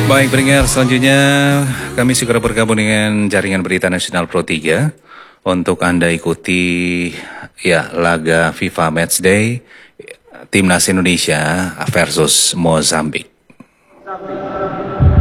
Baik, pendengar, selanjutnya kami segera bergabung dengan jaringan berita nasional Pro 3 untuk Anda ikuti ya laga FIFA Matchday Timnas Indonesia versus Mozambik.